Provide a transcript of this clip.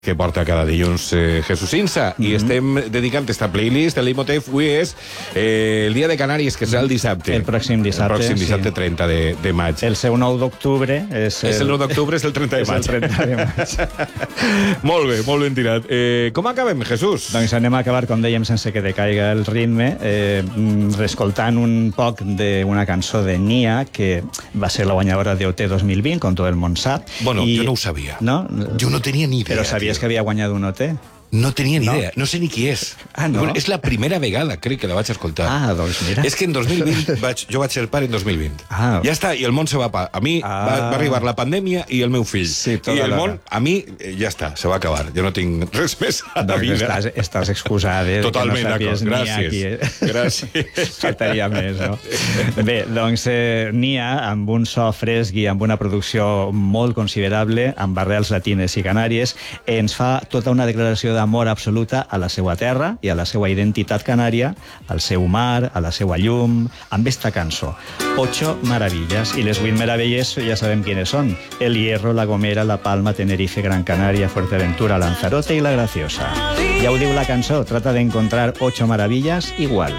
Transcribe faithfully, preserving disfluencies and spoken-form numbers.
que porta cada dilluns eh, Jesús Insa, mm-hmm. i estem dedicant esta playlist, el leitmotiv avui és eh, el dia de Canàries, que serà el dissabte. El pròxim dissabte, El pròxim dissabte, sí. trenta de, de maig. El seu nou d'octubre és... El... És el nou d'octubre, és el trenta de maig. És el trenta de maig. Molt bé, molt ben tirat. Eh, com acabem, Jesús? Doncs anem a acabar, com dèiem, sense que decaiga el ritme, eh, reescoltant un poc d'una cançó de Nia, que va ser la guanyadora de O T dos mil vint, com tot el món sap. Bueno, I... jo no ho sabia. No? Jo no tenia ni idea. Però sabies que havia guanyat un O T? No tenia ni no? idea, no sé ni qui és. Ah, no? Bueno, és la primera vegada, crec, que la vaig escoltar. Ah, doncs mira. És que en dos mil vint vaig, jo vaig ser pare en dos mil vint. Ah. Ja està, i el món se va... Pa... A mi ah. va, va arribar la pandèmia i el meu fill. Sí, I el món, a mi, ja està, se va acabar. Jo no tinc res més a la vida. Estàs, estàs excusada. Eh, Totalment no d'acord, gràcies. Aquí, eh? Gràcies. Faltaria més, no? Bé, doncs eh, Nia, amb un so fresc i amb una producció molt considerable, amb arrels latines i canàries, ens fa tota una declaració d'amor absoluta a la seva terra i a la seva identitat canària, al seu mar, a la seva llum, amb esta cançó. Ocho maravillas. I les vuit meravelles ja sabem quines són. El Hierro, La Gomera, La Palma, Tenerife, Gran Canaria, Fuerteventura, Lanzarote i La Graciosa. Ja ho diu la cançó, trata de encontrar ocho maravillas igual.